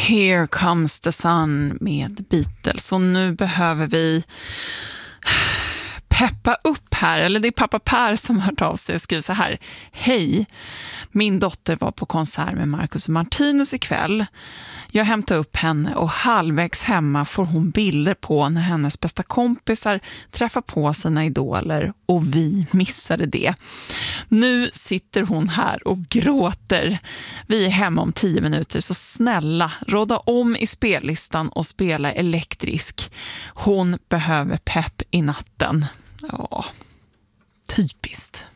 Here Comes the Sun med Beatles. Och nu behöver vi peppa upp här. Eller det är pappa Per som har hört av sig och skriver så här. Hej, min dotter var på konsert med Marcus och Martinus ikväll. Jag hämtar upp henne och halvvägs hemma får hon bilder på när hennes bästa kompisar träffar på sina idoler och vi missade det. Nu sitter hon här och gråter. Vi är hemma om 10 minuter, så snälla, råda om i spellistan och spela elektrisk. Hon behöver pepp i natten. Ja, typiskt.